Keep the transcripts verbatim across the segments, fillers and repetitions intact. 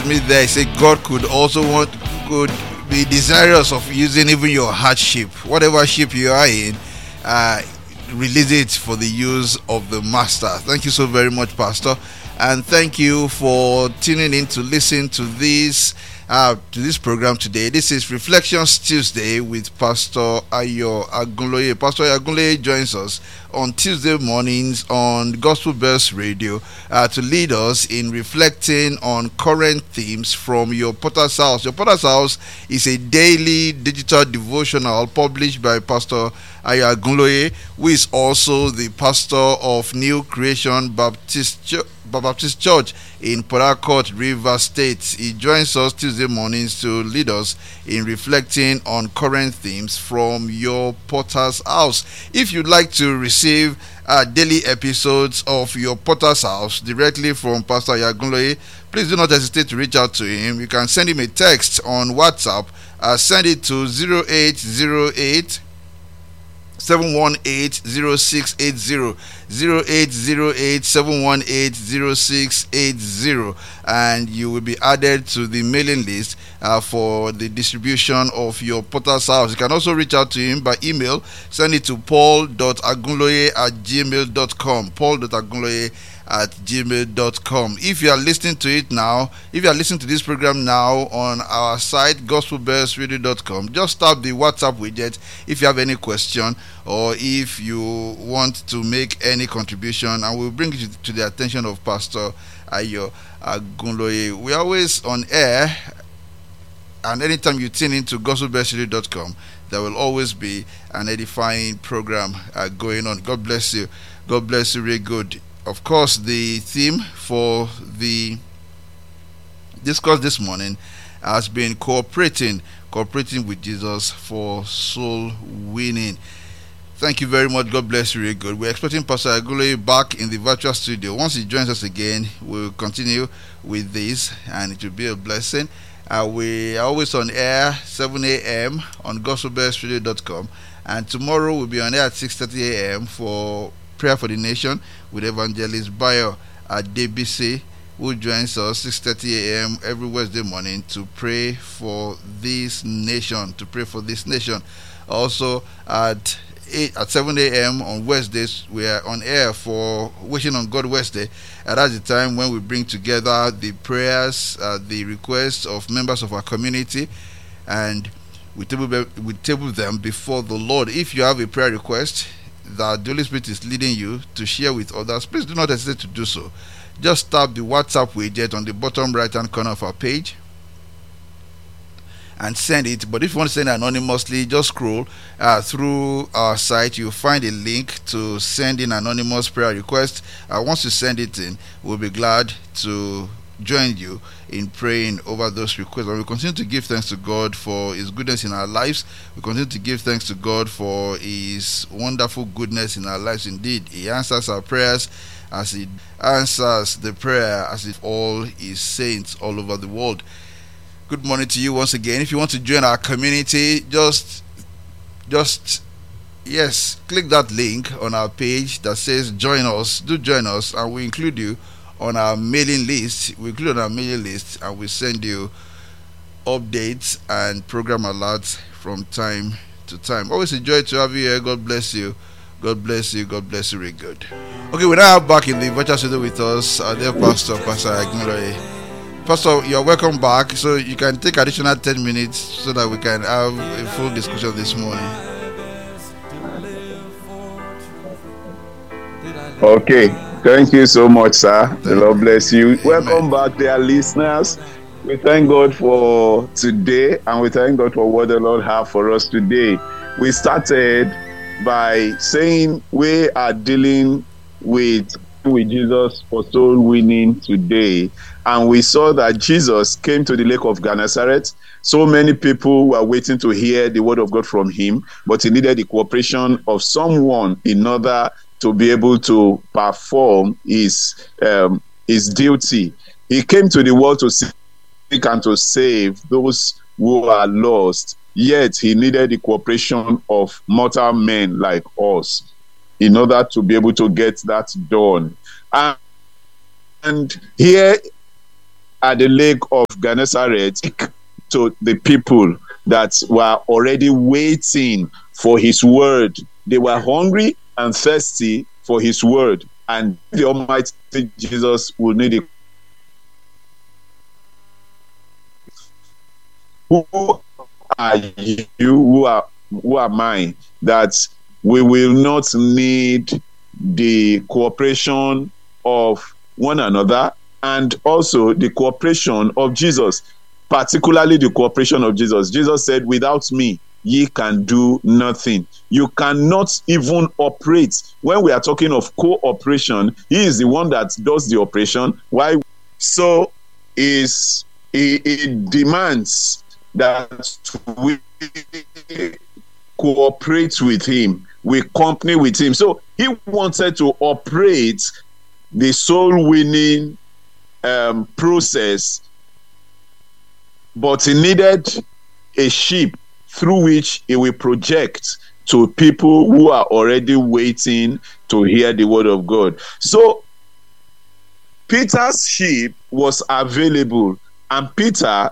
submit there. He said God could also want could be desirous of using even your hardship, whatever ship you are in. Uh, release it for the use of the master. Thank you so very much, Pastor, and thank you for tuning in to listen to this uh, to this program today. This is Reflections Tuesday with Pastor Ayo Agunloye. Pastor Ayo Agunloye joins us on Tuesday mornings on Gospel Bells Radio uh, to lead us in reflecting on current themes from Your Potter's House. Your Potter's House is a daily digital devotional published by Pastor Ayo Agunloye, who is also the pastor of New Creation Baptist Church, Baptist Church in Port Harcourt, Rivers State. He joins us Tuesday mornings to lead us in reflecting on current themes from Your Potter's House. If you'd like to receive uh, daily episodes of Your Potter's House directly from Pastor Ayo Agunloye, please do not hesitate to reach out to him. You can send him a text on WhatsApp. Uh, send it to zero eight zero eight seven one eight zero six eight zero, zero eight zero eight seven one eight zero six eight zero, and you will be added to the mailing list uh, for the distribution of Your Potter's House. You can also reach out to him by email. Send it to paul.agunloye at gmail dot com, paul.agunloye at gmail dot com. If you are listening to it now, if you are listening to this program now on our site, gospel bells radio dot com, just tap the WhatsApp widget if you have any question or if you want to make any contribution, and we'll bring it to the attention of Pastor Ayo Agunloye. We're always on air, and anytime you tune into gospel bells radio dot com, there will always be an edifying program uh, going on. God bless you. God bless you really good. Of course, the theme for the discourse this morning has been cooperating, cooperating with Jesus for soul winning. Thank you very much. God bless you really good. We're expecting Pastor Agunloye back in the virtual studio. Once he joins us again, we'll continue with this, and it will be a blessing. Uh, we are always on air seven a.m. on gospel bells radio dot com, and tomorrow we'll be on air at six thirty a.m. for Prayer for the Nation with Evangelist Bayo at D B C, who joins us six thirty a.m. every Wednesday morning to pray for this nation, to pray for this nation. Also at eight, at seven a.m. on Wednesdays, we are on air for Wishing on God Wednesday, and that's the time when we bring together the prayers, uh, the requests of members of our community, and we table, we table them before the Lord. If you have a prayer request that the Holy Spirit is leading you to share with others, please do not hesitate to do so. Just tap the WhatsApp widget on the bottom right hand corner of our page and send it. But if you want to send it anonymously, just scroll uh, through our site. You'll find a link to send in anonymous prayer request. Uh, once you send it in, we'll be glad to join you in praying over those requests. And we continue to give thanks to God for His goodness in our lives. We continue to give thanks to God for His wonderful goodness in our lives. Indeed, He answers our prayers as He answers the prayer as if all His saints all over the world. Good morning to you once again. If you want to join our community, just just yes, click that link on our page that says join us. Do join us, and we include you on our mailing list. We include on our mailing list, and we send you updates and program alerts from time to time. Always a joy to have you here. God bless you. God bless you. God bless you really good. Okay, we're now back in the virtual studio with us, our dear Pastor, Pastor Agunloye. Pastor, you're welcome back. So you can take additional ten minutes so that we can have a full discussion this morning. Okay. Thank you so much, sir. The Lord bless you. Welcome back, dear listeners. We thank God for today, and we thank God for what the Lord has for us today. We started by saying we are dealing with with Jesus for soul winning today, and we saw that Jesus came to the lake of Gennesaret. So many people were waiting to hear the word of God from him, but he needed the cooperation of someone in order to be able to perform his um, his duty. He came to the world to seek and to save those who are lost, yet he needed the cooperation of mortal men like us in order to be able to get that done. And, and here at the lake of Gennesaret to the people that were already waiting for his word. They were hungry and thirsty for his word, and the Almighty Jesus will need it. Who are you? Who are who am I? That we will not need the cooperation of one another, and also the cooperation of Jesus, particularly the cooperation of Jesus. Jesus said, "Without me, ye can do nothing." You cannot even operate. When we are talking of cooperation, he is the one that does the operation. Why? So is it, it demands that we cooperate with him, we company with him. So he wanted to operate the soul winning um, process, but he needed a sheep through which he will project to people who are already waiting to hear the word of God. So Peter's sheep was available, and Peter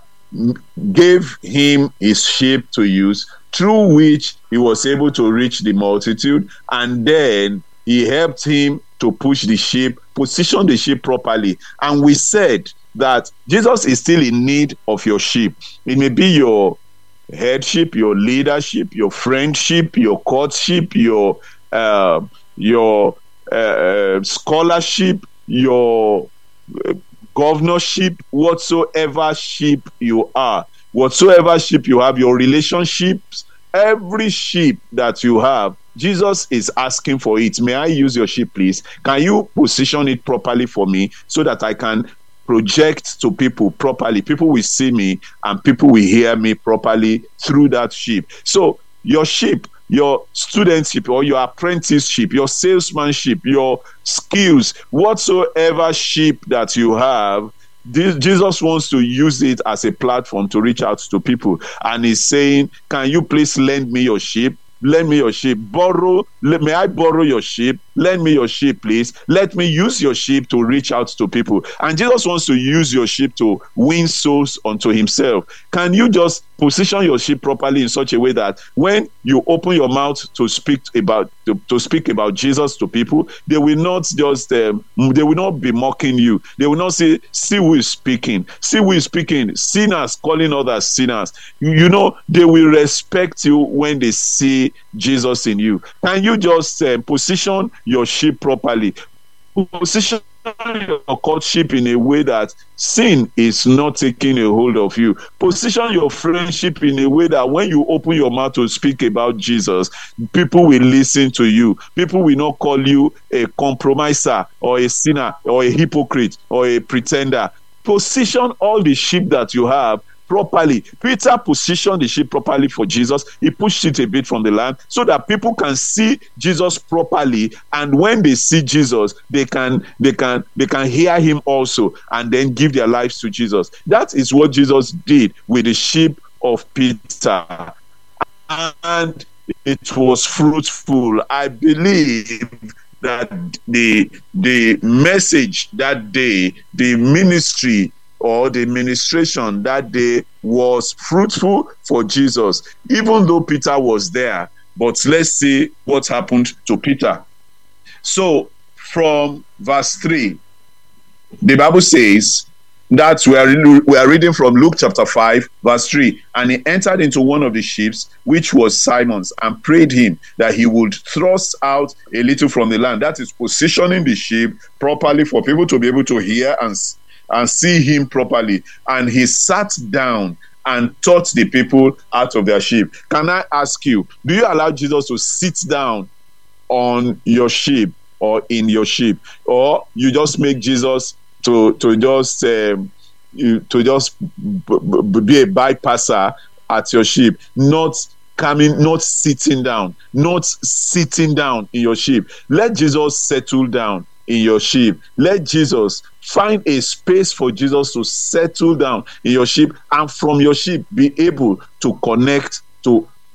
gave him his sheep to use, through which he was able to reach the multitude, and then he helped him to push the sheep, position the sheep properly. And we said that Jesus is still in need of your sheep. It may be your headship, your leadership, your friendship, your courtship, your uh, your uh, scholarship, your uh, governorship, whatsoever sheep you are, whatsoever sheep you have, your relationships, every sheep that you have, Jesus is asking for it. May I use your sheep, please? Can you position it properly for me so that I can project to people properly? People will see me and people will hear me properly through that sheep. So your sheep, your studentship or your apprenticeship, your salesmanship, your skills, whatsoever sheep that you have, this, Jesus wants to use it as a platform to reach out to people. And he's saying, can you please lend me your sheep? Lend me your sheep. Borrow. Let, may I borrow your sheep? Lend me your sheep, please. Let me use your sheep to reach out to people. And Jesus wants to use your sheep to win souls unto himself. Can you just position your sheep properly in such a way that when you open your mouth to speak about to, to speak about Jesus to people, they will not just um, they will not be mocking you. They will not say, see who is speaking, see who is speaking, sinners calling others sinners. You, you know, they will respect you when they see Jesus in you. Can you just um, position your sheep properly? Position your courtship in a way that sin is not taking a hold of you. Position your friendship in a way that when you open your mouth to speak about Jesus, people will listen to you. People will not call you a compromiser or a sinner or a hypocrite or a pretender. Position all the sheep that you have properly. Peter positioned the sheep properly for Jesus. He pushed it a bit from the land so that people can see Jesus properly, and when they see Jesus, they can they can they can hear him also, and then give their lives to Jesus. That is what Jesus did with the sheep of Peter, and it was fruitful. I believe that the the message that day, the ministry or the ministration that day was fruitful for Jesus, even though Peter was there. But let's see what happened to Peter. So from verse three, the Bible says that we are, we are reading from Luke chapter five, verse three. And he entered into one of the ships, which was Simon's, and prayed him that he would thrust out a little from the land. That is positioning the ship properly for people to be able to hear and and see him properly. And he sat down and taught the people out of their sheep. Can I ask you, do you allow Jesus to sit down on your sheep or in your sheep, or you just make Jesus to to just um, you, to just b- b- be a bypasser at your sheep, not coming, not sitting down, not sitting down in your sheep? Let Jesus settle down in your sheep. Let Jesus find a space for Jesus to settle down in your sheep, and from your sheep be able to connect to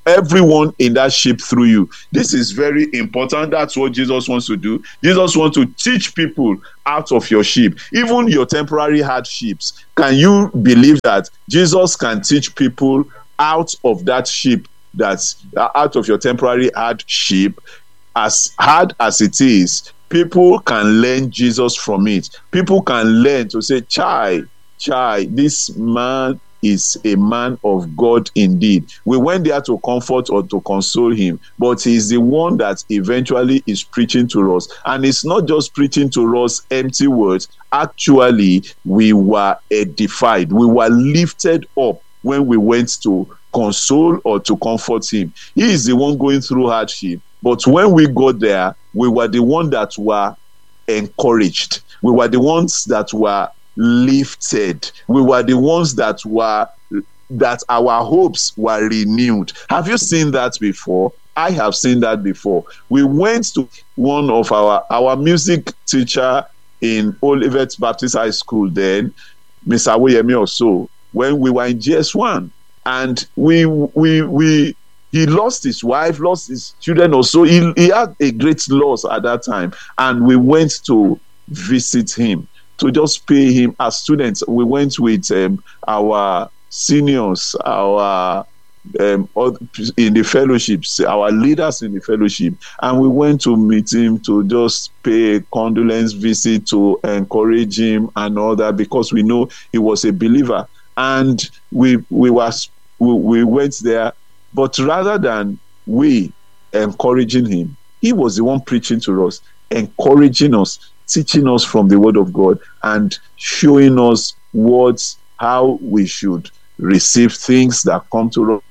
everyone in that ship through you. This is very important. That's what Jesus wants to do. Jesus wants to teach people out of your ship, even your temporary hardships. Can you believe that Jesus can teach people out of that ship, that's out of your temporary hardship? As hard as it is, people can learn Jesus from it. People can learn to say, chai, chai, this man is a man of God indeed. We went there to comfort or to console him, but he's the one that eventually is preaching to us. And it's not just preaching to us empty words. Actually, we were edified. We were lifted up when we went to console or to comfort him. He is the one going through hardship. But when we got there, we were the ones that were encouraged. We were the ones that were lifted. We were the ones that were that our hopes were renewed. Have you seen that before? I have seen that before. We went to one of our our music teacher in Olivet Baptist High School then, Mister Awoyemi also, when we were in G S one, and we we we he lost his wife, lost his children also. He, he had a great loss at that time, and we went to visit him, to just pay him as students. We went with um, our seniors, our um, in the fellowships, our leaders in the fellowship, and we went to meet him to just pay a condolence visit, to encourage him and all that, because we know he was a believer. And we we was we, we went there, but rather than we encouraging him, he was the one preaching to us, encouraging us, teaching us from the Word of God, and showing us what, how we should receive things that come to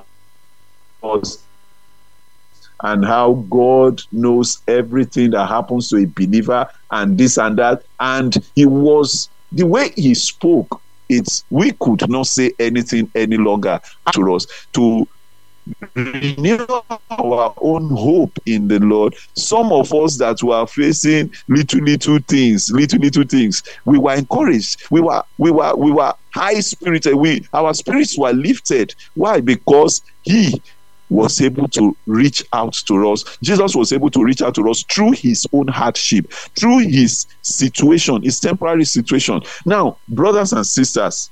us, and how God knows everything that happens to a believer, and this and that. And he was, the way he spoke, it's, we could not say anything any longer to us, to renew our own hope in the Lord. Some of us that were facing little little things, little little things, we were encouraged. We were we were we were high spirited. We our spirits were lifted. Why? Because he was able to reach out to us. Jesus was able to reach out to us through his own hardship, through his situation, his temporary situation. Now, brothers and sisters,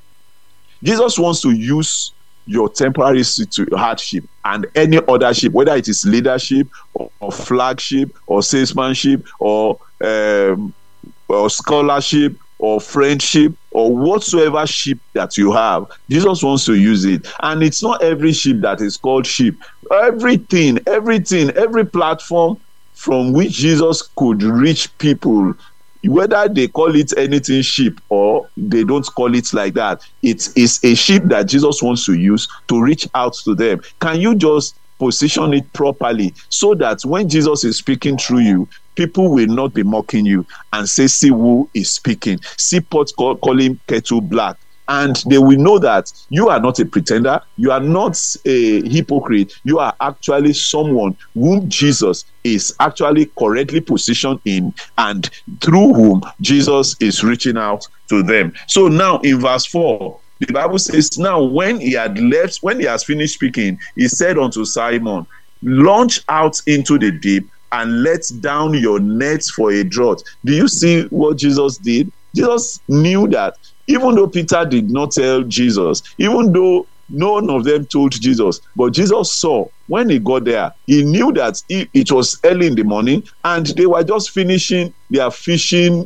Jesus wants to use your temporary situ- hardship and any other ship, whether it is leadership or, or flagship or salesmanship or um, or scholarship or friendship or whatsoever ship that you have. Jesus wants to use it. And it's not every ship that is called ship. Everything, everything, every platform from which Jesus could reach people, whether they call it anything ship or they don't call it like that, it is a ship that Jesus wants to use to reach out to them. Can you just position it properly so that when Jesus is speaking through you, people will not be mocking you and say, see who is speaking, see pot call, call him kettle black. And they will know that you are not a pretender, you are not a hypocrite, you are actually someone whom Jesus is actually correctly positioned in, and through whom Jesus is reaching out to them. So now in verse four, the Bible says, now when he had left, when he has finished speaking, he said unto Simon, launch out into the deep and let down your nets for a draught. Do you see what Jesus did? Jesus knew that even though Peter did not tell Jesus, even though none of them told Jesus, but Jesus saw when he got there, he knew that it, it was early in the morning and they were just finishing their fishing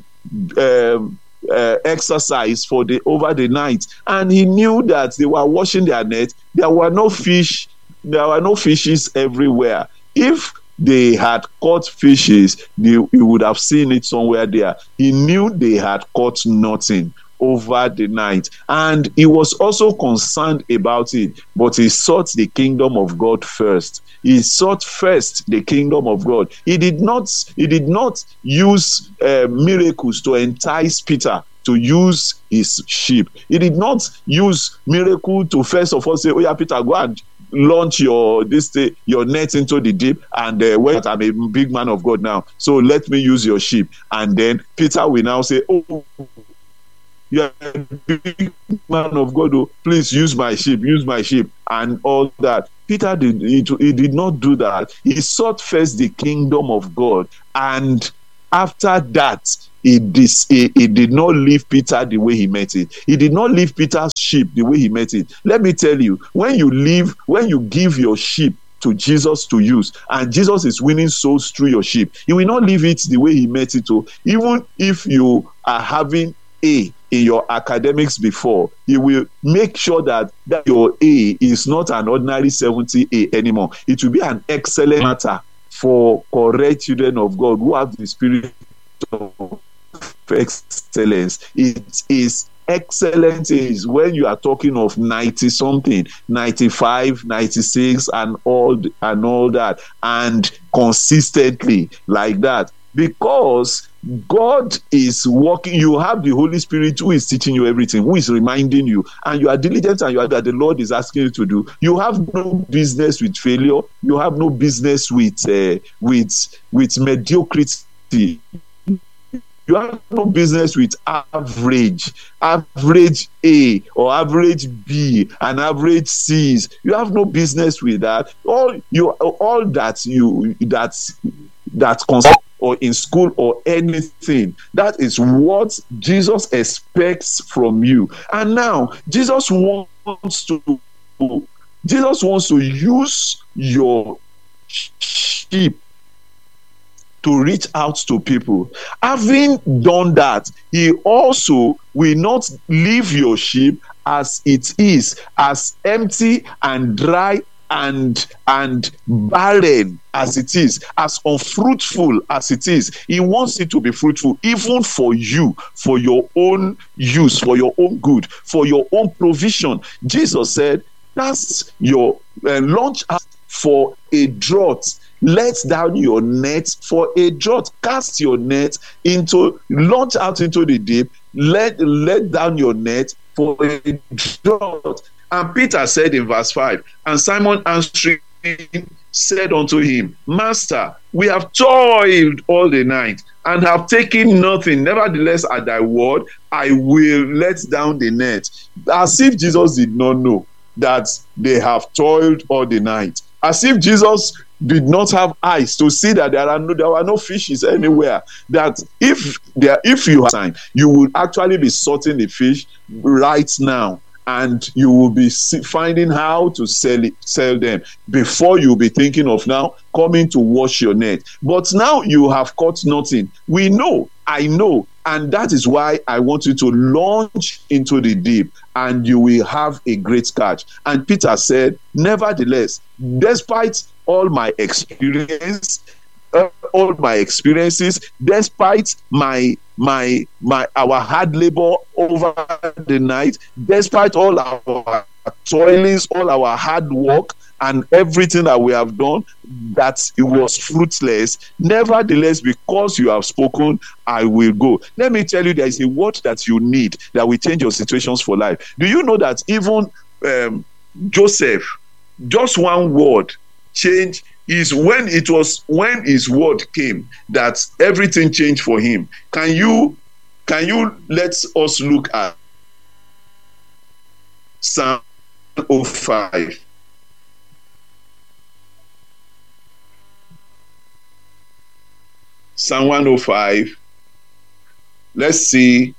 um, uh, exercise for the over the night, and he knew that they were washing their net. There were no fish, there were no fishes everywhere. If they had caught fishes, they, he would have seen it somewhere there. He knew they had caught nothing over the night, and he was also concerned about it, but he sought the kingdom of God first. He sought first the kingdom of God. He did not he did not use uh, miracles to entice Peter to use his ship. He did not use miracle to first of all say, oh yeah, Peter, go and launch your this day, your net into the deep, and uh, wait, I'm a big man of God now, so let me use your ship. And then Peter will now say, oh, you're a big man of God, oh, please use my ship, use my ship, and all that. Peter did he, he did not do that. He sought first the kingdom of God, and after that, he, dis, he, he did not leave Peter the way he met it. He did not leave Peter's sheep the way he met it. Let me tell you, when you leave, when you give your sheep to Jesus to use, and Jesus is winning souls through your sheep, he will not leave it the way he met it. To even if you are having A in your academics before, he will make sure that, that your A is not an ordinary seventy A anymore. It will be an excellent matter for correct children of God who have the spirit of excellence. It is excellent is when you are talking of ninety something, ninety-five, ninety-six, and all and all that, and consistently like that, because God is working. You have the Holy Spirit who is teaching you everything, who is reminding you, and you are diligent, and you are that the Lord is asking you to do. You have no business with failure. You have no business with uh, with with mediocrity. You have no business with average, average A or average B and average C's. You have no business with that. All you, all that you that's that's concerned or in school or anything, that is what Jesus expects from you. And now Jesus wants to Jesus wants to use your sheep to reach out to people. Having done that, he also will not leave your sheep as it is, as empty and dry and and barren as it is, as unfruitful as it is. He wants it to be fruitful, even for you, for your own use, for your own good, for your own provision. Jesus said, that's your uh, launch out for a drought. Let down your net for a drought. Cast your net into, launch out into the deep. Let, let down your net for a drought. And Peter said in verse five, and Simon answering said unto him, Master, we have toiled all the night and have taken nothing. Nevertheless, at thy word, I will let down the net. As if Jesus did not know that they have toiled all the night. As if Jesus did not have eyes to see that there are no there are no fishes anywhere. That if there if you have time, you will actually be sorting the fish right now, and you will be finding how to sell it, sell them before you'll be thinking of now coming to wash your net. But now you have caught nothing. We know, I know, and that is why I want you to launch into the deep, and you will have a great catch. And Peter said, nevertheless, despite all my experience, uh, all my experiences, despite my my my our hard labor over the night, despite all our toilings, all our hard work, and everything that we have done, that it was fruitless. Nevertheless, because you have spoken, I will go. Let me tell you, there is a word that you need that will change your situations for life. Do you know that even um, Joseph, just one word change is when it was when his word came that everything changed for him. Can you can you let us look at Psalm one oh five? Psalm one oh five. Let's see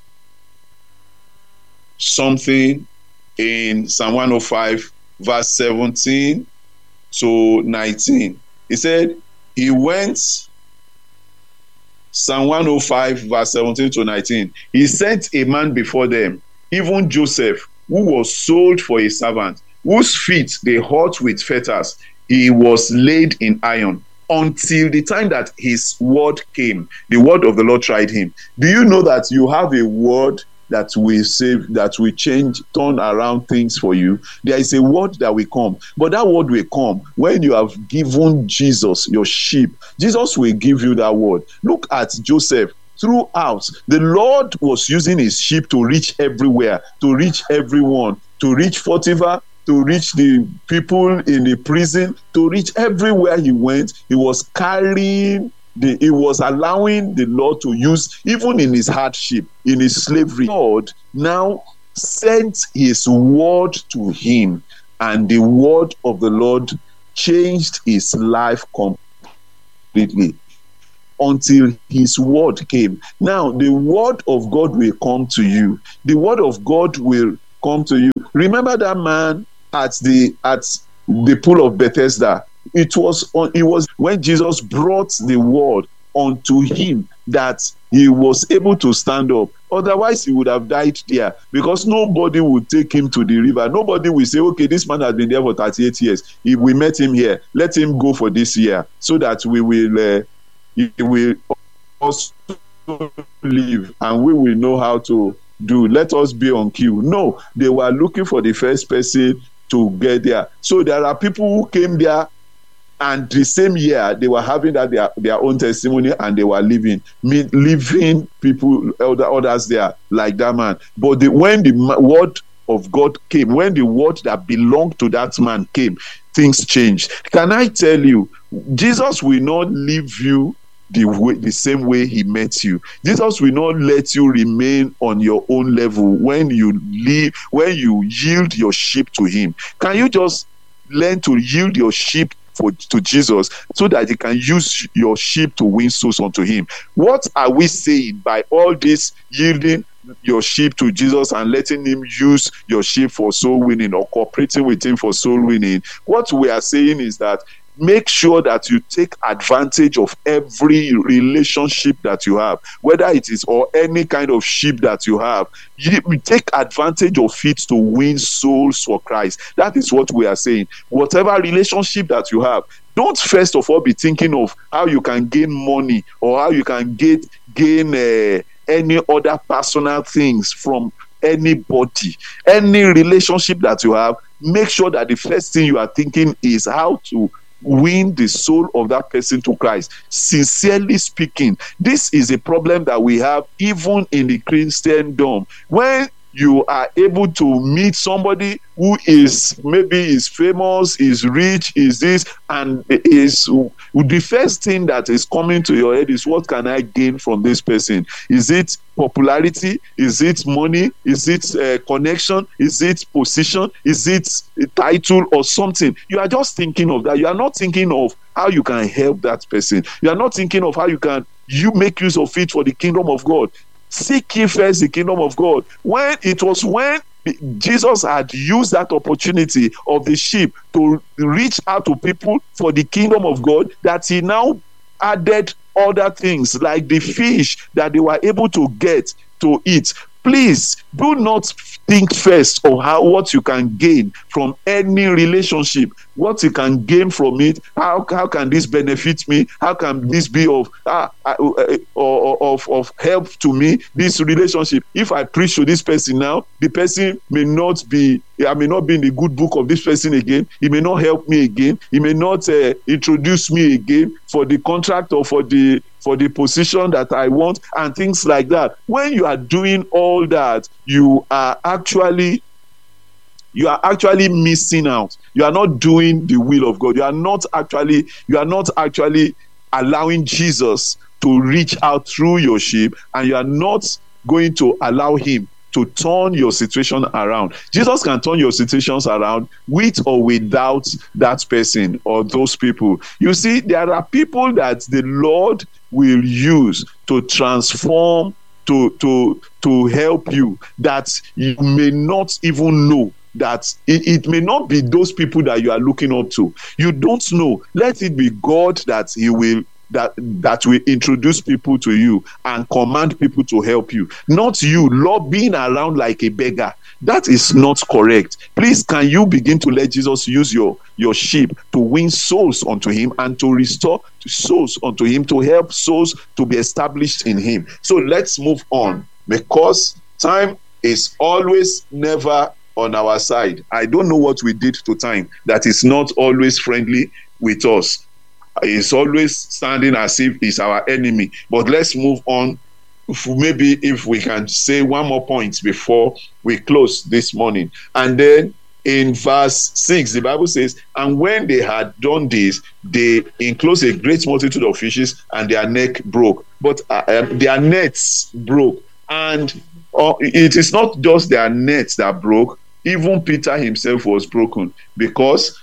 something in Psalm one oh five, verse seventeen to nineteen. He said, he went, Psalm one oh five, verse seventeen to nineteen. He sent a man before them, even Joseph, who was sold for a servant, whose feet they hurt with fetters. He was laid in iron until the time that his word came. The word of the Lord tried him. Do you know that you have a word that will save, that will change, turn around things for you? There is a word that will come, but that word will come when you have given Jesus your sheep. Jesus will give you that word. Look at Joseph. Throughout, the Lord was using his sheep to reach everywhere, to reach everyone, to reach Potiphar, to reach the people in the prison, to reach everywhere he went. He was carrying The, he was allowing the Lord to use, even in his hardship, in his slavery. God now sent his word to him, and the word of the Lord changed his life completely until his word came. Now, the word of God will come to you. The word of God will come to you. Remember that man at the at the pool of Bethesda. It was on, it was when Jesus brought the word unto him that he was able to stand up. Otherwise, he would have died there, because nobody would take him to the river. Nobody will say, okay, this man has been there for thirty-eight years. If we met him here, let him go for this year, so that we will uh, he will also live and we will know how to do. Let us be on cue. No, they were looking for the first person to get there. So there are people who came there, and the same year they were having that their, their own testimony, and they were living, living people, other others there like that man. But the, when the word of God came, when the word that belonged to that man came, things changed. Can I tell you, Jesus will not leave you the way, the same way he met you. Jesus will not let you remain on your own level when you leave, when you yield your sheep to him. Can you just learn to yield your sheep for to Jesus, so that he can use your sheep to win souls unto him? What are we saying by all this yielding your sheep to Jesus and letting him use your sheep for soul winning, or cooperating with him for soul winning? What we are saying is that make sure that you take advantage of every relationship that you have, whether it is or any kind of sheep that you have. You take advantage of it to win souls for Christ. That is what we are saying. Whatever relationship that you have, don't first of all be thinking of how you can gain money, or how you can get gain uh, any other personal things from anybody. Any relationship that you have, make sure that the first thing you are thinking is how to win the soul of that person to Christ. Sincerely speaking, this is a problem that we have even in the Christendom. When you are able to meet somebody who is maybe is famous, is rich, is this, and is the first thing that is coming to your head is, what can I gain from this person? Is it popularity? Is it money? Is it uh, connection? Is it position? Is it a title or something? You are just thinking of that. You are not thinking of how you can help that person. You are not thinking of how you can you make use of it for the kingdom of God. Seek ye first the kingdom of God. When it was when Jesus had used that opportunity of the sheep to reach out to people for the kingdom of God, that he now added other things like the fish that they were able to get to eat. Please do not think first of how what you can gain from any relationship, what you can gain from it. How how can this benefit me? How can this be of uh, uh, uh, of of help to me? This relationship. If I preach to this person now, the person may not be. I may not be in the good book of this person again. He may not help me again. He may not uh, introduce me again for the contract or for the for the position that I want, and things like that. When you are doing all that, you are actually you are actually missing out. You are not doing the will of God. You are not actually you are not actually allowing Jesus to reach out through your sheep, and you are not going to allow him to turn your situation around. Jesus can turn your situations around with or without that person or those people. You see, there are people that the Lord will use to transform, to to to help you, that you may not even know. That it, it may not be those people that you are looking up to. You don't know. Let it be God that he will that that will introduce people to you and command people to help you, not you lobbying around like a beggar. That is not correct. Please, can you begin to let Jesus use your your sheep to win souls unto him and to restore souls unto him, to help souls to be established in him? So let's move on, because time is always never on our side. I don't know what we did to time that is not always friendly with us. It's always standing as if it's our enemy. But let's move on. If maybe if we can say one more point before we close this morning. And then in verse six, the Bible says, and when they had done this, they enclosed a great multitude of fishes, and their neck broke. But uh, um, their nets broke. And uh, it is not just their nets that broke, even Peter himself was broken, because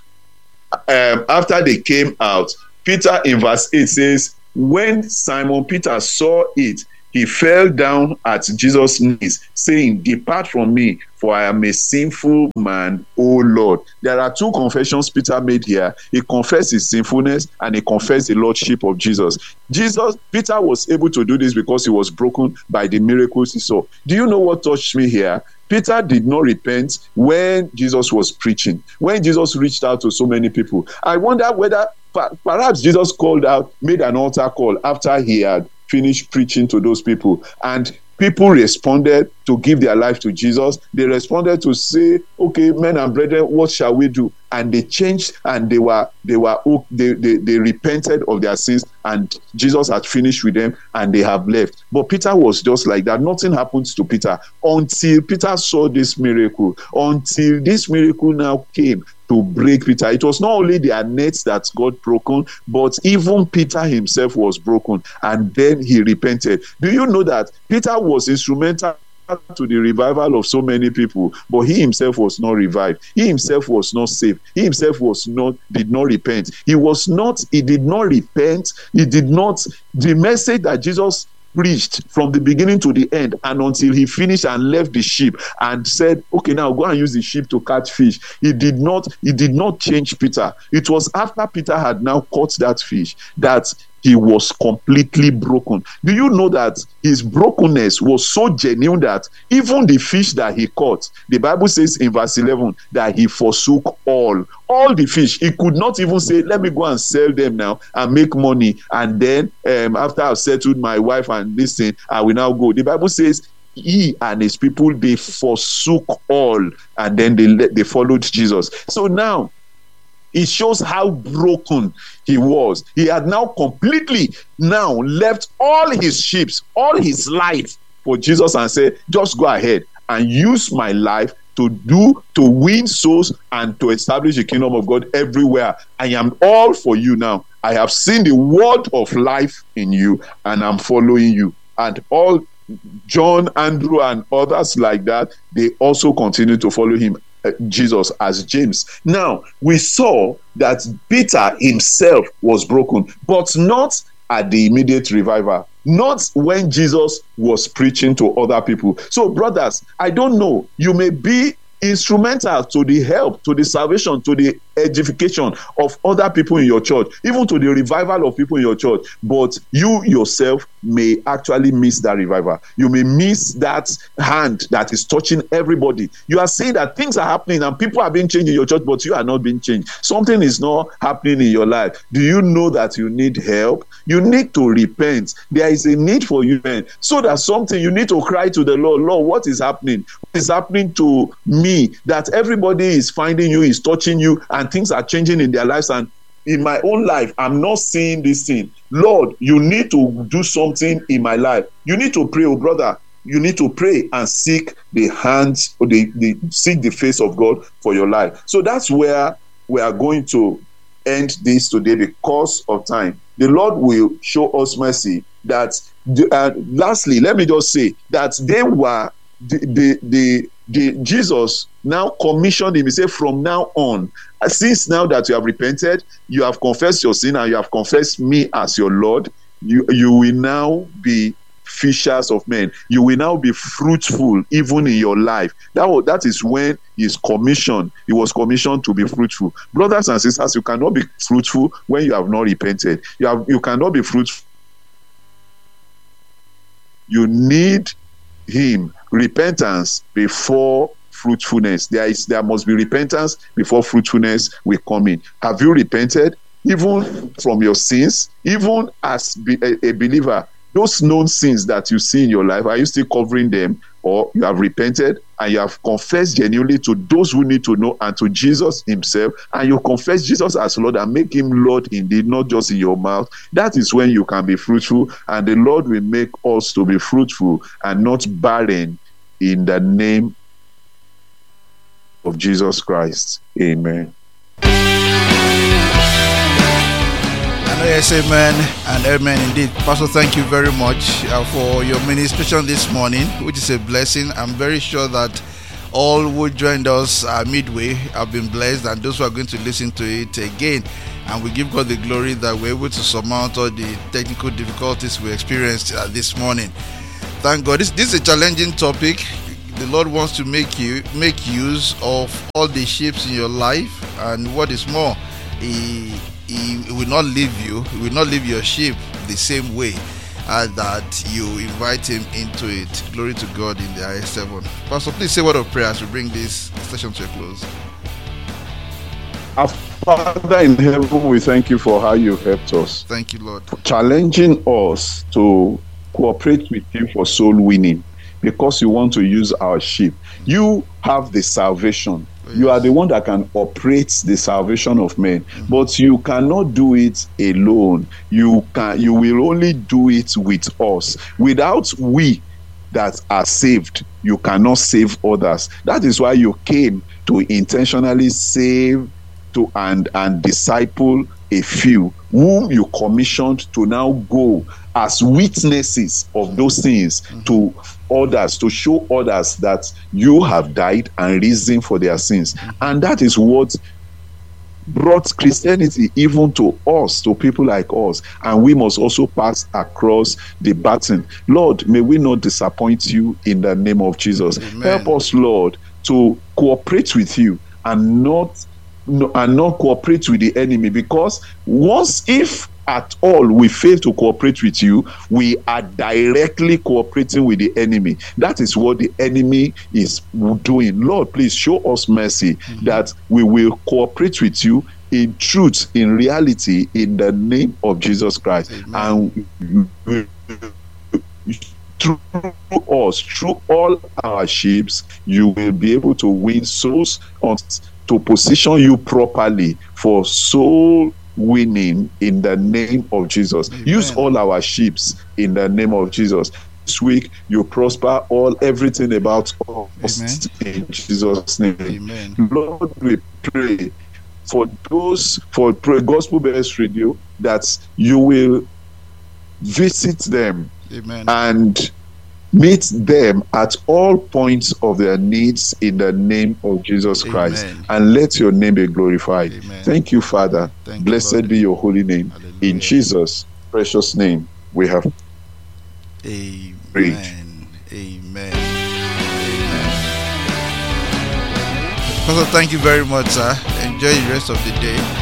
um, after they came out, Peter in verse eight says, when Simon Peter saw it, he fell down at Jesus' knees, saying, depart from me, for I am a sinful man, O Lord. There are two confessions Peter made here. He confessed his sinfulness and he confessed the lordship of Jesus. Jesus, Peter was able to do this because he was broken by the miracles he saw. Do you know what touched me here? Peter did not repent when Jesus was preaching, when Jesus reached out to so many people. I wonder whether perhaps Jesus called out, made an altar call after he had finished preaching to those people, and people responded to give their life to Jesus. They responded to say, okay, men and brethren, what shall we do? And they changed, and they were they were they, they, they repented of their sins, and Jesus had finished with them, and they have left. But Peter was just like that. Nothing happened to Peter until Peter saw this miracle, until this miracle now came to break Peter. It was not only their nets that got broken, but even Peter himself was broken, and then he repented. Do you know that Peter was instrumental to the revival of so many people, but he himself was not revived. He himself was not saved. He himself was not did not repent. He was not, he did not repent. He did not, the message that Jesus preached from the beginning to the end, and until he finished and left the ship and said, okay, now go and use the ship to catch fish. He did not, he did not change Peter. It was after Peter had now caught that fish that he was completely broken. Do you know that his brokenness was so genuine that even the fish that he caught, the Bible says in verse eleven that he forsook all, all the fish. He could not even say, let me go and sell them now and make money, and then um, after I've settled my wife and this thing, I will now go. The Bible says he and his people, they forsook all, and then they they followed Jesus. So now it shows how broken he was. He had now completely now left all his sheep, all his life for Jesus, and said, just go ahead and use my life to do, to win souls and to establish the kingdom of God everywhere. I am all for you now. I have seen the word of life in you, and I'm following you. And all John, Andrew, and others like that, they also continue to follow him. Uh, Jesus as James. Now, we saw that Peter himself was broken, but not at the immediate revival, not when Jesus was preaching to other people. So, brothers, I don't know, you may be instrumental to the help, to the salvation, to the edification of other people in your church, even to the revival of people in your church, but you yourself may actually miss that revival. You may miss that hand that is touching everybody. You are saying that things are happening and people are being changed in your church, but you are not being changed. Something is not happening in your life. Do you know that you need help? You need to repent. There is a need for you, man. So that's something you need to cry to the Lord. Lord, what is happening? What is happening to me that everybody is finding you, is touching you, and things are changing in their lives, and in my own life I'm not seeing this thing? Lord, you need to do something in my life. You need to pray, oh brother. You need to pray and seek the hands, or the, the seek the face of God for your life. So that's where we are going to end this today because of time. The Lord will show us mercy. That uh, lastly, let me just say that they were the the, the The, Jesus now commissioned him. He said, from now on, since now that you have repented, you have confessed your sin, and you have confessed me as your Lord, you, you will now be fishers of men. You will now be fruitful even in your life. That, was, that is when he's commissioned. He was commissioned to be fruitful. Brothers and sisters, you cannot be fruitful when you have not repented. You, have, you cannot be fruitful. You need him. Repentance before fruitfulness. There is, there must be repentance before fruitfulness will come in. Have you repented, even from your sins, even as be a, a believer? Those known sins that you see in your life, are you still covering them, or you have repented and you have confessed genuinely to those who need to know and to Jesus himself, and you confess Jesus as Lord and make him Lord indeed, not just in your mouth? That is when you can be fruitful, and the Lord will make us to be fruitful and not barren, in the name of Jesus Christ. Amen. Yes, amen and amen indeed. Pastor, thank you very much uh, for your ministration this morning, which is a blessing. I'm very sure that all who joined us uh, midway have been blessed, and those who are going to listen to it again. And we give God the glory that we're able to surmount all the technical difficulties we experienced uh, this morning. Thank God. This, this is a challenging topic. The Lord wants to make you make use of all the shapes in your life, and what is more, He, he will not leave you. He will not leave your sheep the same way uh, that you invite Him into it. Glory to God in the highest heaven. Pastor, please say a word of prayer as we bring this session to a close. Our Father in heaven, we thank you for how you've helped us. Thank you, Lord. Challenging us to cooperate with you for soul winning, because you want to use our sheep. You have the salvation. Yes. You are the one that can operate the salvation of men, mm-hmm. but you cannot do it alone. You can. You will only do it with us. Without we that are saved, you cannot save others. That is why you came to intentionally save to and and disciple a few whom you commissioned to now go as witnesses of those things mm-hmm. to others, to show others that you have died and risen for their sins. Mm-hmm. And that is what brought Christianity even to us, to people like us. And we must also pass across the baton. Lord, may we not disappoint you in the name of Jesus. Amen. Help us, Lord, to cooperate with you and not No, and not cooperate with the enemy, because once, if at all, we fail to cooperate with you, we are directly cooperating with the enemy. That is what the enemy is doing. Lord, please show us mercy, mm-hmm. that we will cooperate with you in truth, in reality, in the name of Jesus Christ. Amen. And through us, through all our ships, you will be able to win souls on to position you properly for soul winning in the name of Jesus. Amen. Use all our ships in the name of Jesus. This week you prosper all everything about us. Amen. In Jesus' name. Amen. Lord, we pray for those for Pray Gospel Best Radio that you will visit them. Amen. And meet them at all points of their needs in the name of Jesus Christ. Amen. And let your name be glorified. Amen. Thank you, Father. Thank Blessed you, be your holy name. Hallelujah. In Jesus' precious name we have Amen. prayed. Amen. Amen. Pastor, thank you very much, sir. Enjoy the rest of the day.